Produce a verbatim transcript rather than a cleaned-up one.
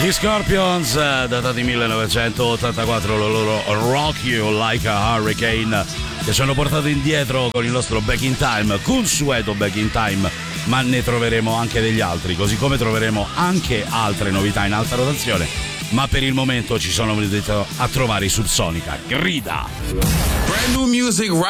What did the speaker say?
Gli Scorpions, datati millenovecentottantaquattro, lo loro Rock You Like a Hurricane, che ci hanno portato indietro con il nostro Back in Time, consueto Back in Time, ma ne troveremo anche degli altri, così come troveremo anche altre novità in alta rotazione, ma per il momento ci sono venuti a trovare i Subsonica. Grida! Brand new music right